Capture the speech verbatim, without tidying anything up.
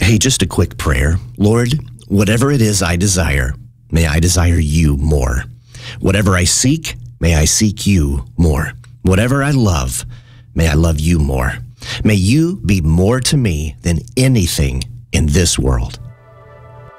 Hey, just a quick prayer. Lord, whatever it is I desire, may I desire you more. Whatever I seek, may I seek you more. Whatever I love, may I love you more. May you be more to me than anything in this world.